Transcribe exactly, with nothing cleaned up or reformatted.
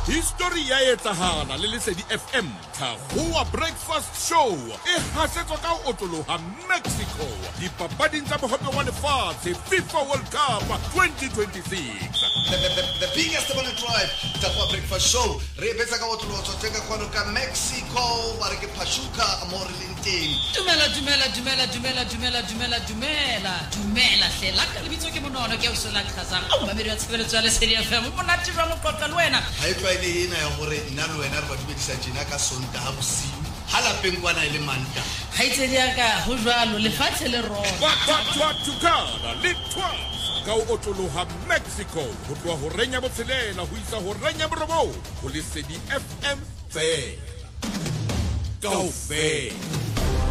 History ya etsahala le Lesedi F M. Thagoa Breakfast Show e hasetswa ka ho otloha Mexico. Dipapading tsa mohope wa lefatshe FIFA World Cup twenty twenty-six. The, the, the, the biggest one in tribe, Thagoa Breakfast Show. Re betsa ka otloha tsotenga kwano ka Mexico, ba re ke Pachuca mo re leng teng. Dumela dumela dumela dumela dumela dumela dumela dumela hlela ka lebitso ke monono ke o sola khazang. O ba meri wa tshebeletso ya Lesedi F M. Mo nati jwa mo qoqa le wena. Ha e tlwaele ena ya gore nna le wena re ba dumedisa tjena ka Sontaga bosiu. Hala pengwana ile manta. Ha itse dia ka ho jwalo lefatshe le rona. Batswatukana le twas ka o otloloha Mexico ho tloha ho renya botshelela ho isa ho renya borobo ho Lesedi F M fe. Go fe.